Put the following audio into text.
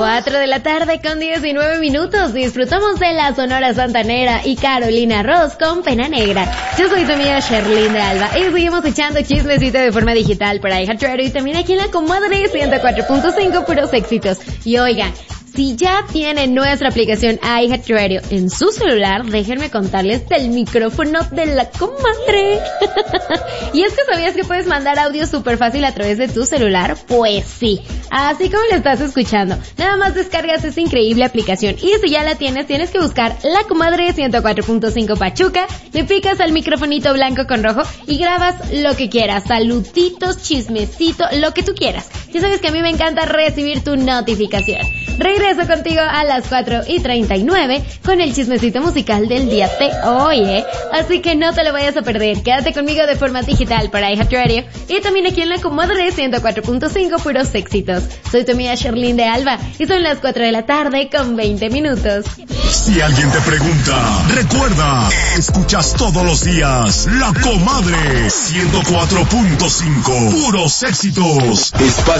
4 de la tarde con 19 minutos. Disfrutamos de la Sonora Santanera y Carolina Ross con Pena Negra. Yo soy tu amiga Sherlyn de Alba y seguimos echando chismecito de forma digital para iHeartRadio y también aquí en la comadre 104.5 puros éxitos. Y oigan, si ya tienen nuestra aplicación iHeartRadio en su celular, déjenme contarles del micrófono de la comadre. Y es que ¿sabías que puedes mandar audio súper fácil a través de tu celular? Pues sí, así como lo estás escuchando. Nada más descargas esta increíble aplicación y si ya la tienes, tienes que buscar La Comadre 104.5 Pachuca, le picas al microfonito blanco con rojo y grabas lo que quieras, saluditos, chismecito, lo que tú quieras. Ya sabes que a mí me encanta recibir tu notificación. Regreso contigo a las 4:39 con el chismecito musical del día de hoy, Así que no te lo vayas a perder. Quédate conmigo de forma digital para iHeartRadio y también aquí en la comadre 104.5 puros éxitos. Soy tu amiga Sherlyn de Alba y son las 4 de la tarde con 20 minutos. Si alguien te pregunta, recuerda, escuchas todos los días La Comadre 104.5 puros éxitos.